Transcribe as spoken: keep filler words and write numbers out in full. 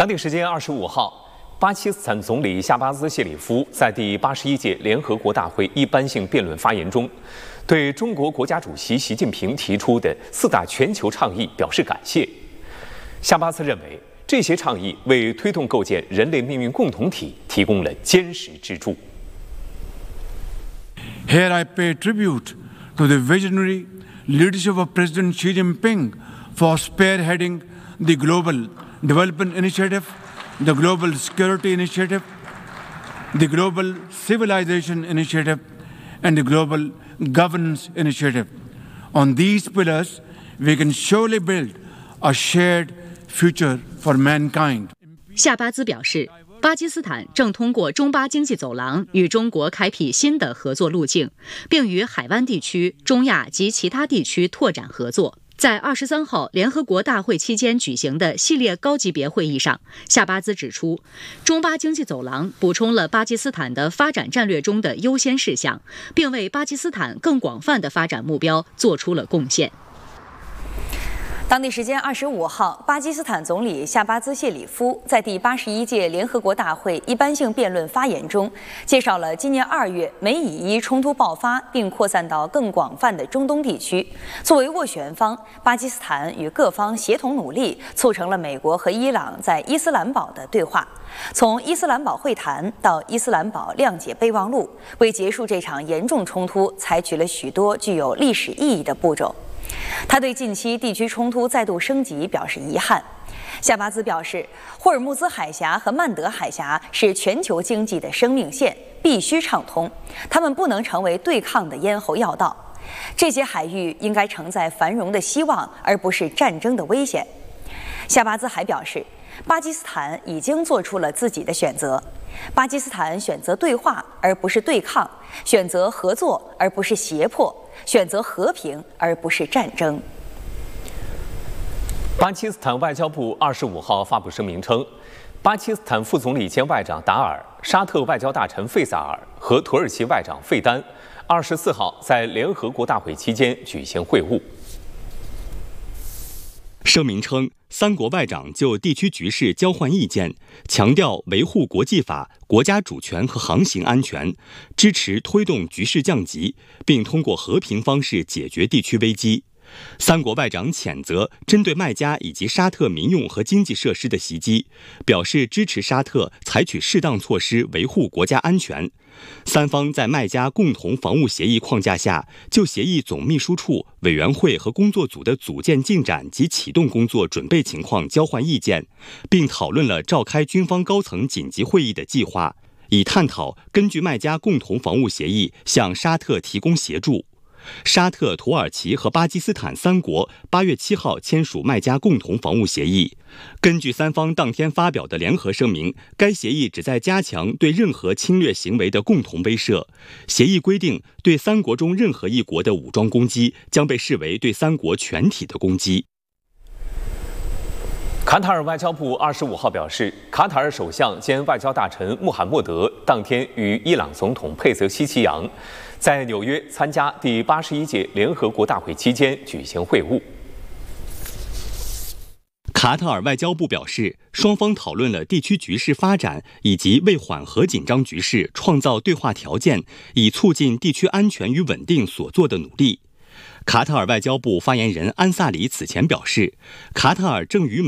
当地时间二十五号，巴基斯坦总理夏巴兹谢里夫在第八十一届联合国大会一般性辩论发言中，对中国国家主席习近平提出的四大全球倡议表示感谢。夏巴兹认为，这些倡议为推动构建人类命运共同体提供了坚实支柱。 Here I pay tribute to the visionary leadership of President Xi Jinping for spearheading the Global Development Initiative, the Global Security Initiative, the Global Civilization Initiative, and the Global Governance Initiative. On these pillars, we can surely build a shared future for mankind. 夏巴兹表示，巴基斯坦正通过中巴经济走廊与中国开辟新的合作路径，并与海湾地区、中亚及其他地区拓展合作。在二十三号联合国大会期间举行的系列高级别会议上，夏巴兹指出，中巴经济走廊补充了巴基斯坦的发展战略中的优先事项，并为巴基斯坦更广泛的发展目标做出了贡献。 当地时间二十五号，巴基斯坦总理夏巴兹谢里夫在第八十一届联合国大会一般性辩论发言中，介绍了今年二月美以伊冲突爆发并扩散到更广泛的中东地区。作为斡旋方，巴基斯坦与各方协同努力，促成了美国和伊朗在伊斯兰堡的对话。从伊斯兰堡会谈到伊斯兰堡谅解备忘录，为结束这场严重冲突，采取了许多具有历史意义的步骤。他对近期地区冲突再度升级表示遗憾。夏巴兹表示，霍尔木兹海峡和曼德海峡是全球经济的生命线，必须畅通，它们不能成为对抗的咽喉要道。这些海域应该承载繁荣的希望，而不是战争的危险。夏巴兹还表示，巴基斯坦已经做出了自己的选择。巴基斯坦选择对话而不是对抗，选择合作而不是胁迫，选择和平而不是战争。 巴基斯坦外交部二十五号发布声明称，巴基斯坦副总理兼外长达尔、沙特外交大臣费萨尔和土耳其外长费丹二十四号在联合国大会期间举行会晤。 声明称，三国外长就地区局势交换意见，强调维护国际法、国家主权和航行安全，支持推动局势降级，并通过和平方式解决地区危机。三国外长谴责针对麦加以及沙特民用和经济设施的袭击，表示支持沙特采取适当措施维护国家安全。三方在麦加共同防务协议框架下，就协议总秘书处、委员会和工作组的组建进展及启动工作准备情况交换意见，并讨论了召开军方高层紧急会议的计划，以探讨根据麦加共同防务协议向沙特提供协助。沙特、土耳其和巴基斯坦三国八月七号签署麦加共同防务协议。根据三方当天发表的联合声明，该协议旨在加强对任何侵略行为的共同威慑。协议规定，对三国中任何一国的武装攻击将被视为对三国全体的攻击。 卡塔尔外交部二十五号表示，卡塔尔首相兼外交大臣穆罕默德当天与伊朗总统佩泽希奇扬在纽约参加第八十一届联合国大会期间举行会晤。 卡塔尔外交部表示，双方讨论了地区局势发展以及为缓和紧张局势创造对话条件，以促进地区安全与稳定所做的努力。卡塔尔外交部发言人安萨里此前表示，卡塔尔正与